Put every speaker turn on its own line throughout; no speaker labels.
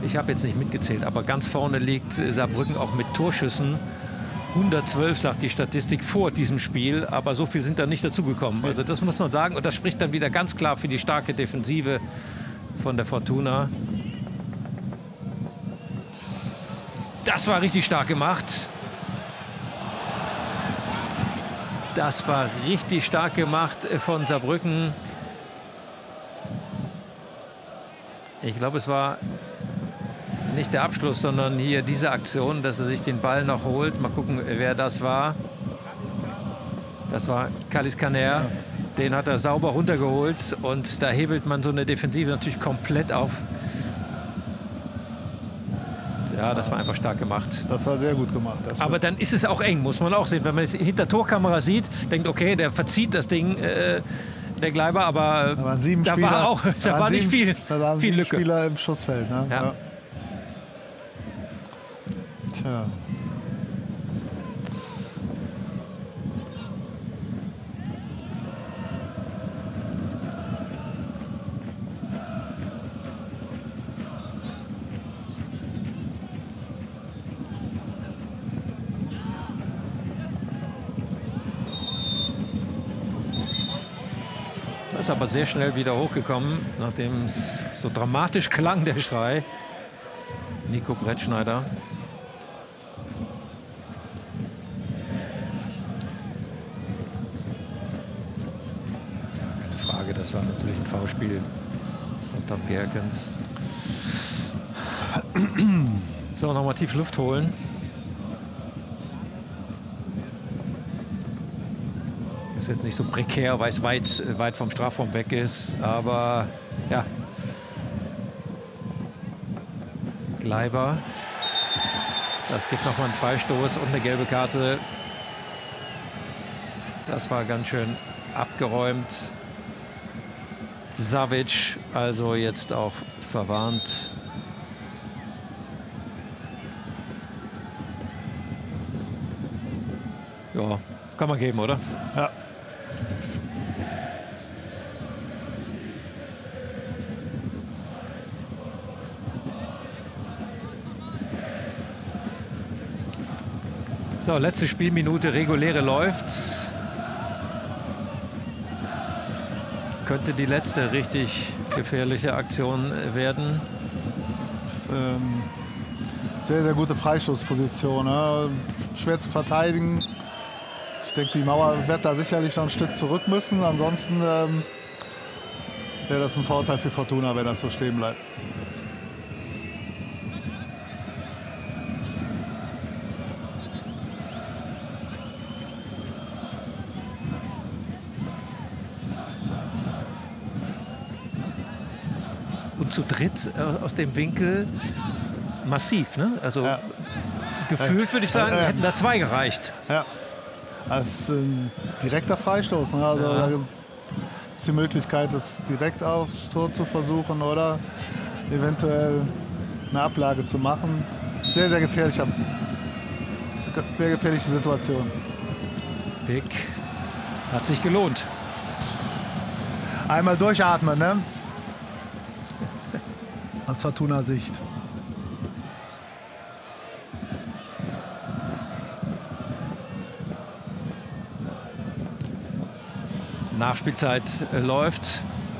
Ich habe jetzt nicht mitgezählt, aber ganz vorne liegt Saarbrücken auch mit Torschüssen. 112 sagt die Statistik vor diesem Spiel, aber so viel sind da nicht dazugekommen. Also das muss man sagen und das spricht dann wieder ganz klar für die starke Defensive von der Fortuna. Das war richtig stark gemacht. Das war richtig stark gemacht von Saarbrücken. Ich glaube, es war nicht der Abschluss, sondern hier diese Aktion, dass er sich den Ball noch holt. Mal gucken, wer das war. Das war Kalis Caner. Ja. Den hat er sauber runtergeholt. Und da hebelt man so eine Defensive natürlich komplett auf. Ja, das war einfach stark gemacht.
Das war sehr gut gemacht.
Aber dann ist es auch eng, muss man auch sehen. Wenn man es hinter Torkamera sieht, denkt, okay, der verzieht das Ding, der Gleiber. Aber
da waren 7
da
Spieler,
war auch, da war nicht viel,
da waren
viel
7
Lücke.
Spieler im Schussfeld. Ne?
Ja.
Ja. Tja.
Das ist aber sehr schnell wieder hochgekommen, nachdem es so dramatisch klang, der Schrei. Nico Brettschneider. Ja, keine Frage, das war natürlich ein Foulspiel von Tom Gerkens. So, nochmal tief Luft holen. Ist jetzt nicht so prekär, weil es weit vom Strafraum weg ist. Aber ja. Gleiber. Das gibt nochmal einen Freistoß und eine gelbe Karte. Das war ganz schön abgeräumt. Savic also jetzt auch verwarnt. Ja, kann man geben, oder?
Ja.
So, letzte Spielminute, reguläre läuft. Könnte die letzte richtig gefährliche Aktion werden.
Das ist, sehr, sehr gute Freistoßposition. Ne? Schwer zu verteidigen. Ich denke, die Mauer wird da sicherlich noch ein Stück zurück müssen. Ansonsten wäre das ein Vorteil für Fortuna, wenn das so stehen bleibt.
Und zu dritt aus dem Winkel massiv, ne? Also
ja.
Gefühlt würde ich sagen, hätten da 2 gereicht.
Ja, das ist ein direkter Freistoß. Ne? Also da gibt es die Möglichkeit, das direkt aufs Tor zu versuchen oder eventuell eine Ablage zu machen. Sehr, sehr gefährliche Situation.
Big. Hat sich gelohnt.
Einmal durchatmen, ne? Aus Fortuna-Sicht.
Nachspielzeit läuft.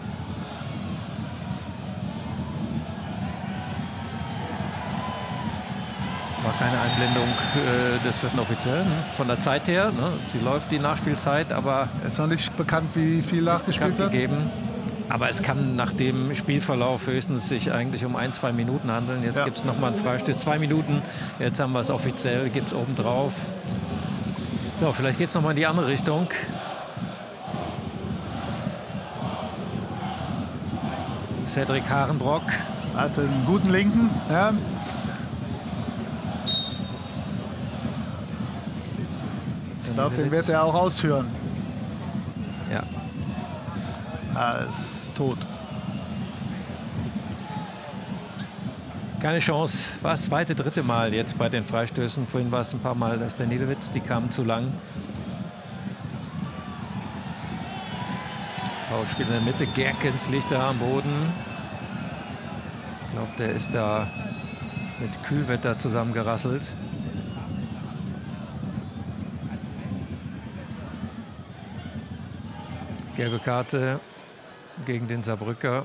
War keine Einblendung des 4. Offiziellen von der Zeit her. Ne? Sie läuft die Nachspielzeit, aber
ist noch nicht bekannt, wie viel nachgespielt wird.
Gegeben. Aber es kann nach dem Spielverlauf höchstens sich eigentlich um 1-2 Minuten handeln. Jetzt gibt es nochmal einen Freistoß. 2 Minuten. Jetzt haben wir es offiziell, gibt es obendrauf. So, vielleicht geht es nochmal in die andere Richtung. Cedric Harenbrock.
Hat einen guten Linken. Ja. Ich glaube, den wird er auch ausführen.
Ja.
Alles tot.
Keine Chance. War das 2., 3. Mal jetzt bei den Freistößen. Vorhin war es ein paar Mal, dass der Niederwitz, die kamen zu lang. Foulspiel in der Mitte. Gerkens liegt da am Boden. Ich glaube, der ist da mit Kühlwetter zusammengerasselt. Gelbe Karte gegen den Saarbrücker.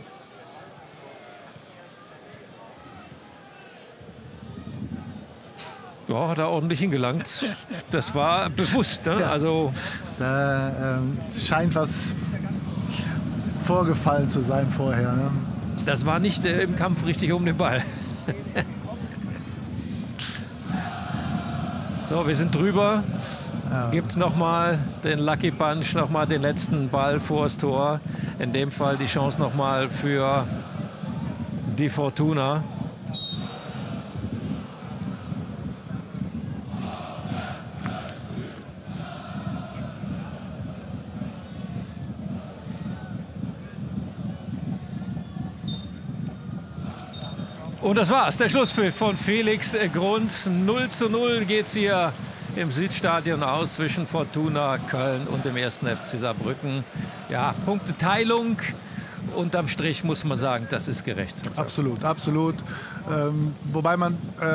Ja, hat er ordentlich hingelangt. Das war bewusst, ne?
Ja.
Also
Da scheint was vorgefallen zu sein vorher. Ne?
das war nicht im Kampf richtig um den Ball. So, wir sind drüber. Gibt es nochmal den Lucky Punch, nochmal den letzten Ball vors Tor. In dem Fall die Chance nochmal für die Fortuna. Und das war's, der Schlusspfiff von Felix Grund. 0:0 geht es hier im Südstadion aus zwischen Fortuna Köln und dem 1. FC Saarbrücken. Ja, Punkteteilung. Unterm Strich muss man sagen, das ist gerecht.
Absolut, absolut. Wobei man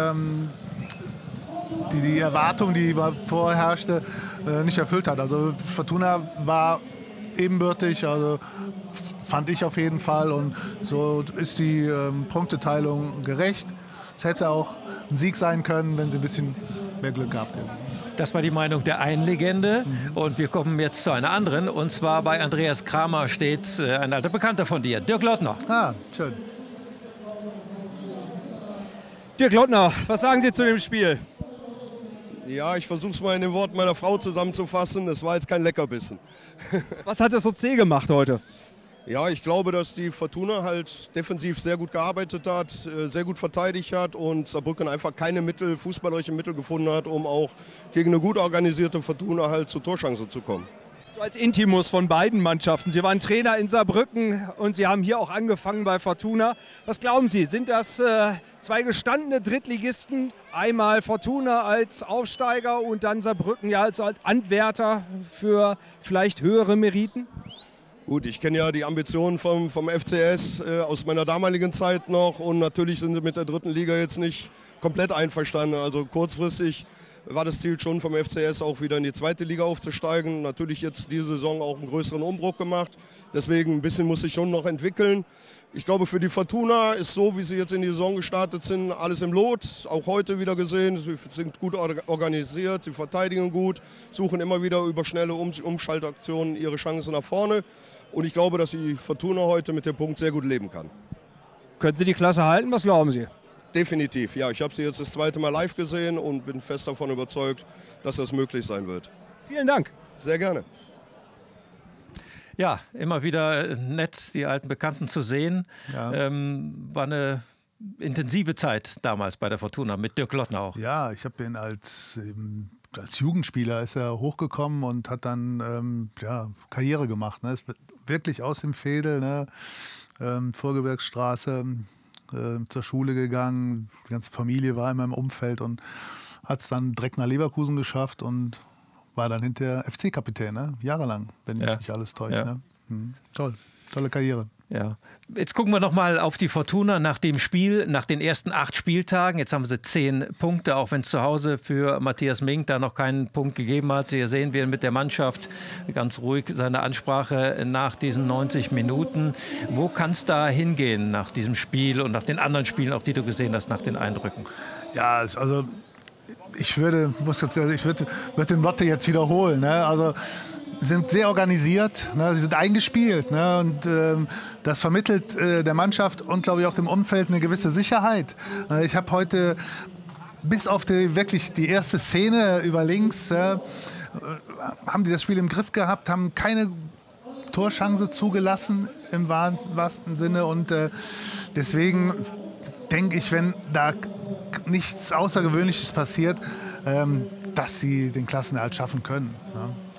die Erwartung, die vorherrschte, nicht erfüllt hat. Also Fortuna war ebenbürtig, also fand ich auf jeden Fall. Und so ist die Punkteteilung gerecht. Es hätte auch ein Sieg sein können, wenn sie ein bisschen mehr Glück gehabt hätten.
Das war die Meinung der einen Legende. Und wir kommen jetzt zu einer anderen. Und zwar bei Andreas Kramer steht ein alter Bekannter von dir, Dirk Lottner.
Ah, schön.
Dirk Lottner, was sagen Sie zu dem Spiel?
Ja, ich versuche es mal in den Worten meiner Frau zusammenzufassen. Es war jetzt kein Leckerbissen.
Was hat das so zäh gemacht heute?
Ja, ich glaube, dass die Fortuna halt defensiv sehr gut gearbeitet hat, sehr gut verteidigt hat und Saarbrücken einfach keine fußballerische Mittel gefunden hat, um auch gegen eine gut organisierte Fortuna halt zu Torchancen zu kommen.
So als Intimus von beiden Mannschaften. Sie waren Trainer in Saarbrücken und Sie haben hier auch angefangen bei Fortuna. Was glauben Sie, sind das zwei gestandene Drittligisten? Einmal Fortuna als Aufsteiger und dann Saarbrücken ja als Anwärter für vielleicht höhere Meriten?
Gut, ich kenne ja die Ambitionen vom FCS aus meiner damaligen Zeit noch und natürlich sind sie mit der dritten Liga jetzt nicht komplett einverstanden. Also kurzfristig war das Ziel schon vom FCS auch wieder in die zweite Liga aufzusteigen. Natürlich jetzt diese Saison auch einen größeren Umbruch gemacht. Deswegen ein bisschen muss sich schon noch entwickeln. Ich glaube, für die Fortuna ist so, wie sie jetzt in die Saison gestartet sind, alles im Lot. Auch heute wieder gesehen, sie sind gut organisiert, sie verteidigen gut, suchen immer wieder über schnelle Umschaltaktionen ihre Chancen nach vorne. Und ich glaube, dass die Fortuna heute mit dem Punkt sehr gut leben kann.
Können Sie die Klasse halten? Was glauben Sie?
Definitiv, ja. Ich habe sie jetzt das zweite Mal live gesehen und bin fest davon überzeugt, dass das möglich sein wird.
Vielen Dank.
Sehr gerne.
Ja, immer wieder nett, die alten Bekannten zu sehen.
Ja.
War eine intensive Zeit damals bei der Fortuna, mit Dirk Lottner auch.
Ja, ich habe ihn als Jugendspieler ist er hochgekommen und hat dann Karriere gemacht. Ne? Ist wirklich aus dem Veedel, ne? Vorgebirgsstraße, zur Schule gegangen. Die ganze Familie war in meinem Umfeld und hat es dann direkt nach Leverkusen geschafft und war dann hinterher FC-Kapitän, ne? Jahrelang, wenn mich nicht alles täuscht.
Ja.
Ne? Toll, tolle Karriere.
Ja. Jetzt gucken wir noch mal auf die Fortuna nach dem Spiel, nach den ersten 8 Spieltagen. Jetzt haben sie 10 Punkte, auch wenn es zu Hause für Matthias Mink da noch keinen Punkt gegeben hat. Hier sehen wir mit der Mannschaft ganz ruhig seine Ansprache nach diesen 90 Minuten. Wo kann es da hingehen nach diesem Spiel und nach den anderen Spielen, auch die du gesehen hast, nach den Eindrücken?
Ja, also ich würde den Lotte jetzt wiederholen. Ne? Also sind sehr organisiert, ne? Sie sind eingespielt, ne? Und das vermittelt der Mannschaft und glaube ich auch dem Umfeld eine gewisse Sicherheit. Ich habe heute bis auf die erste Szene über links haben die das Spiel im Griff gehabt, haben keine Torchance zugelassen im wahrsten Sinne und deswegen denke ich, wenn da nichts Außergewöhnliches passiert, dass sie den Klassenerhalt schaffen können. Ne?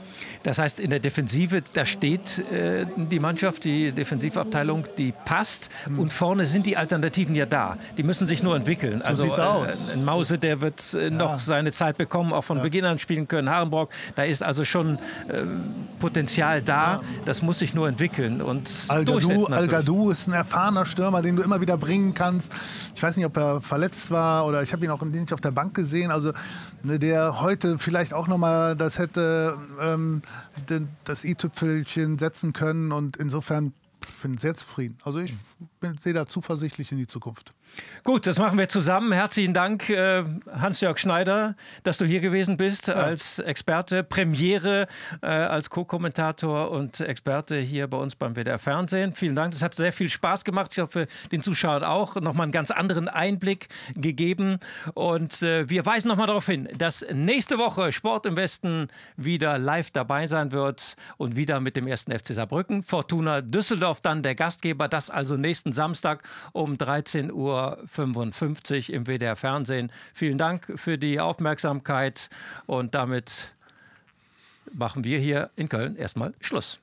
Das heißt, in der Defensive, da steht die Mannschaft, die Defensivabteilung, die passt. Und vorne sind die Alternativen ja da. Die müssen sich nur entwickeln.
So sieht's aus.
Ein Mause, der wird noch seine Zeit bekommen, auch von Beginn an spielen können. Harenbrock, da ist also schon Potenzial da. Das muss sich nur entwickeln und durchsetzen.
Al-Gadou ist ein erfahrener Stürmer, den du immer wieder bringen kannst. Ich weiß nicht, ob er verletzt war oder ich habe ihn auch nicht auf der Bank gesehen. Also der heute vielleicht auch nochmal das hätte das i-Tüpfelchen setzen können. Und insofern bin ich sehr zufrieden. Also ich sehe da zuversichtlich in die Zukunft.
Gut, das machen wir zusammen. Herzlichen Dank, Hans-Jörg Schneider, dass du hier gewesen bist als Experte. Premiere als Co-Kommentator und Experte hier bei uns beim WDR Fernsehen. Vielen Dank, das hat sehr viel Spaß gemacht. Ich hoffe, den Zuschauern auch nochmal einen ganz anderen Einblick gegeben. Und wir weisen nochmal darauf hin, dass nächste Woche Sport im Westen wieder live dabei sein wird und wieder mit dem 1. FC Saarbrücken. Fortuna Düsseldorf dann der Gastgeber. Das also nächsten Samstag um 13:55 Uhr im WDR Fernsehen. Vielen Dank für die Aufmerksamkeit und damit machen wir hier in Köln erstmal Schluss.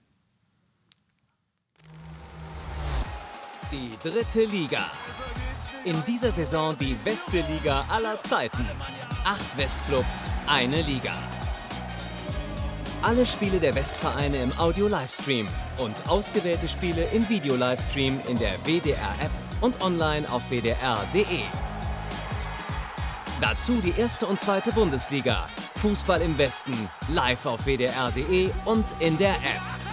Die 3. Liga. In dieser Saison die beste Liga aller Zeiten. 8 Westclubs, eine Liga. Alle Spiele der Westvereine im Audio-Livestream und ausgewählte Spiele im Video-Livestream in der WDR-App und online auf wdr.de. Dazu die 1. und 2. Bundesliga. Fußball im Westen, live auf wdr.de und in der App.